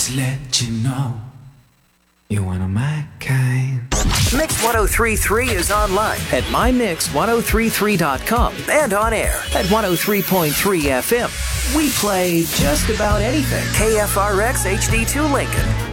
Just let you know you're one of my kind. Mix 1033 is online at mymix1033.com and on air at 103.3 FM. We play just about anything. KFRX HD2 Lincoln.